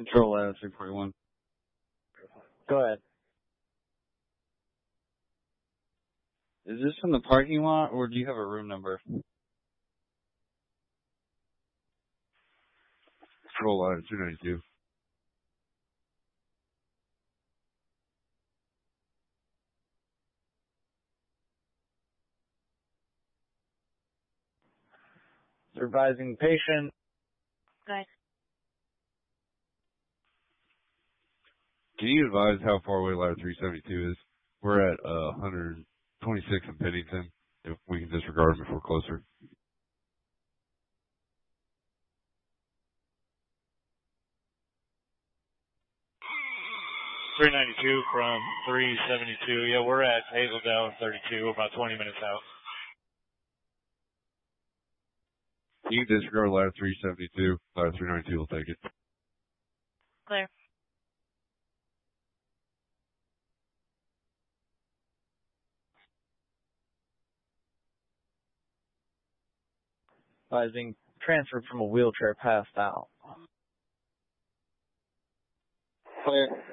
Control ladder 341. Go ahead. Is this in the parking lot, or do you have a room number? Control ladder 292. Supervising patient. Good. Can you advise how far away ladder 372 is? We're at 126 in Pennington. If we can disregard them if we're closer. .392 from 372. Yeah, we're at Hazeldale 32, about 20 minutes out. You can disregard ladder 372. Ladder 392 will take it. Clear. Advising transferred from a wheelchair passed out. Clear.